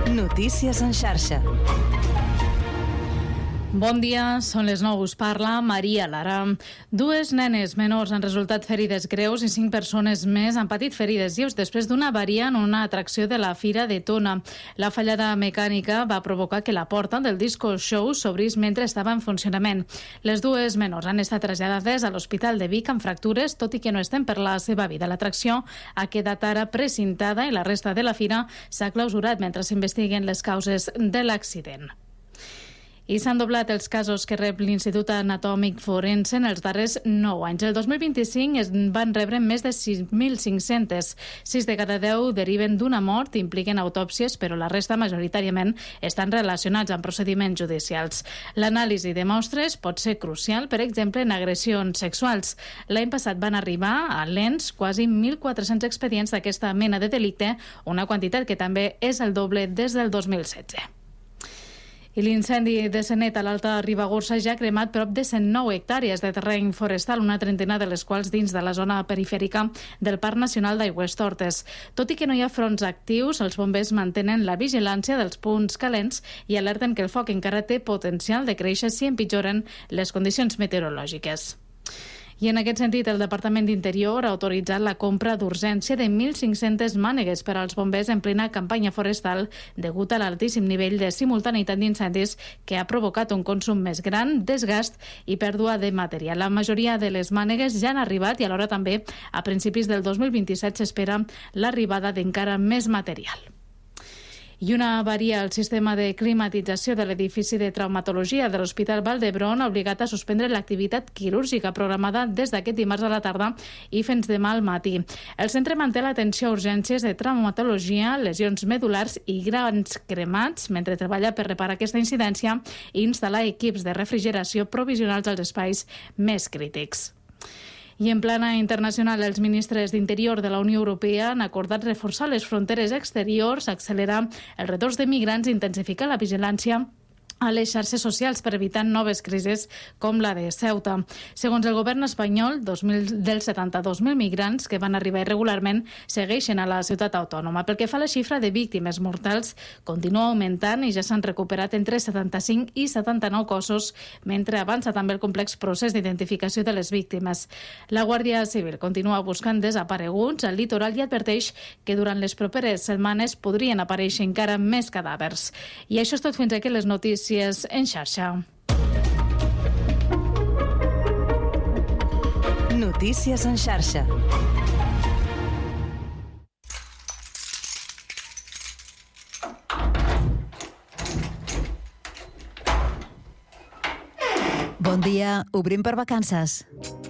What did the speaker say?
Notícies en xarxa. Bon dia, són les 9, us parla Maria Lara. 2 nenes menors han resultat ferides greus i 5 persones més han patit ferides lleus després d'una avaria en una atracció de la Fira de Tona. La fallada mecànica va provocar que la porta del Disco Show s'obrís mentre estava en funcionament. Les 2 menors han estat traslladades a l'Hospital de Vic amb fractures, tot i que no estem per la seva vida. L'atracció ha quedat ara precintada i la resta de la fira s'ha clausurat mentre s'investiguen les causes de l'accident. I s'han doblat els casos que rep l'Institut Anatòmic Forense en els darrers 9 anys. El 2025 es van rebre més de 6.500. 6 de cada 10 deriven d'una mort, impliquen autòpsies, però la resta majoritàriament estan relacionats amb procediments judicials. L'anàlisi de mostres pot ser crucial, per exemple, en agressions sexuals. L'any passat van arribar a l'ENS quasi 1.400 expedients d'aquesta mena de delicte, una quantitat que també és el doble des del 2016. I l'incendi de Senet a l'Alta Ribagorça ja ha cremat prop de 109 hectàrees de terreny forestal, una trentena de les quals dins de la zona perifèrica del Parc Nacional d'Aigüestortes. Tot i que no hi ha fronts actius, els bombers mantenen la vigilància dels punts calents i alerten que el foc encara té potencial de créixer si empitjoren les condicions meteorològiques. I en aquest sentit, el Departament d'Interior ha autoritzat la compra d'urgència de 1.500 mànegues per als bombers en plena campanya forestal degut a l'altíssim nivell de simultaneïtat d'incendis que ha provocat un consum més gran, desgast i pèrdua de material. La majoria de les mànegues ja han arribat i alhora també a principis del 2027 s'espera l'arribada d'encara més material. I una avaria al sistema de climatització de l'edifici de traumatologia de l'Hospital Vall d'Hebron ha obligat a suspendre l'activitat quirúrgica programada des d'aquest dimarts a la tarda i fins demà al matí. El centre manté l'atenció a urgències de traumatologia, lesions medulars i grans cremats mentre treballa per reparar aquesta incidència i instal·lar equips de refrigeració provisionals als espais més crítics. I en plana internacional, els ministres d'Interior de la Unió Europea han acordat reforçar les fronteres exteriors, accelerar el retorn de migrants i intensificar la vigilància a les xarxes socials per evitar noves crisis com la de Ceuta. Segons el govern espanyol, dels 72.000 migrants que van arribar irregularment segueixen a la ciutat autònoma. Pel que fa a la xifra de víctimes mortals, continua augmentant i ja s'han recuperat entre 75 i 79 cossos, mentre avança també el complex procés d'identificació de les víctimes. La Guàrdia Civil continua buscant desapareguts al litoral i adverteix que durant les properes setmanes podrien aparèixer encara més cadàvers. I això és tot fins aquí les notícies en xarxa. Notícies en xarxa. Bon dia, obrim per vacances.